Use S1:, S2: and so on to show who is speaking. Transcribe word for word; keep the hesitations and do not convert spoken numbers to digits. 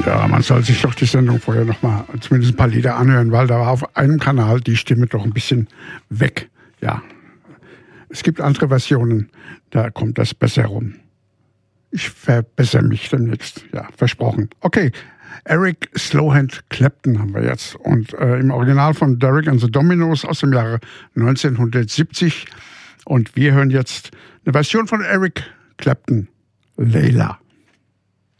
S1: Ja, man soll sich doch die Sendung vorher noch mal zumindest ein paar Lieder anhören, weil da war auf einem Kanal die Stimme doch ein bisschen weg. Ja, es gibt andere Versionen, da kommt das besser rum. Ich verbessere mich demnächst, ja, versprochen. Okay, Eric Slowhand Clapton haben wir jetzt. Und äh, im Original von Derek and the Dominos aus dem Jahre neunzehnhundertsiebzig. Und wir hören jetzt eine Version von Eric Clapton, Layla.